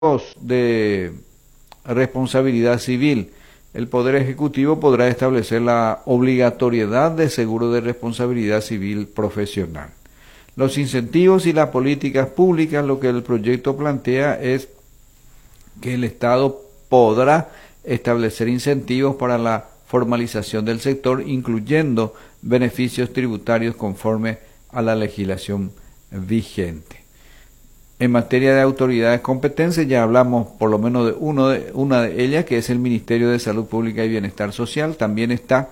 de responsabilidad civil. El Poder Ejecutivo podrá establecer la obligatoriedad de seguro de responsabilidad civil profesional. Los incentivos y las políticas públicas, lo que el proyecto plantea es que el Estado podrá establecer incentivos para la formalización del sector, incluyendo beneficios tributarios conforme a la legislación vigente. En materia de autoridades competentes, ya hablamos por lo menos de una de ellas, que es el Ministerio de Salud Pública y Bienestar Social. También está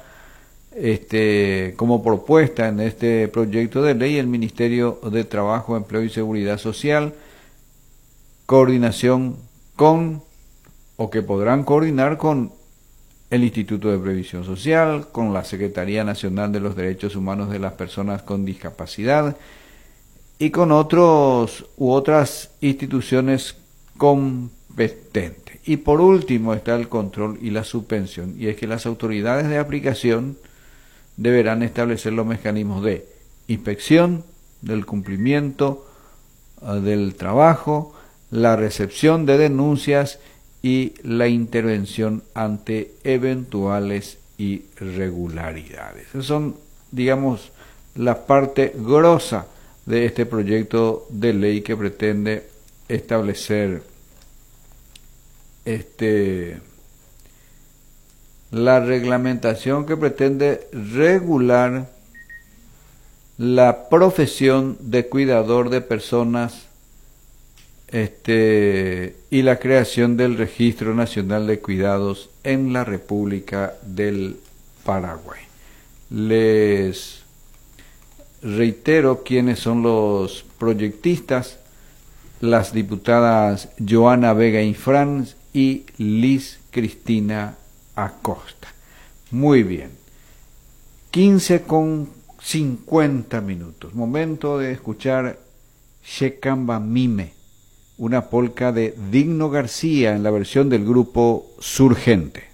como propuesta en este proyecto de ley el Ministerio de Trabajo, Empleo y Seguridad Social, coordinación con, o que podrán coordinar con el Instituto de Previsión Social, con la Secretaría Nacional de los Derechos Humanos de las Personas con Discapacidad, y con otras instituciones competentes. Y por último está el control y la suspensión, y es que las autoridades de aplicación deberán establecer los mecanismos de inspección del cumplimiento del trabajo, la recepción de denuncias y la intervención ante eventuales irregularidades. Esas son, digamos, la parte grosa de este proyecto de ley que pretende establecer la reglamentación que pretende regular la profesión de cuidador de personas y la creación del Registro Nacional de Cuidados en la República del Paraguay. Les reitero quiénes son los proyectistas: las diputadas Joana Vega Infrán y Liz Cristina Acosta. Muy bien, 15:50, momento de escuchar Shekamba Mime, una polca de Digno García en la versión del grupo Surgente.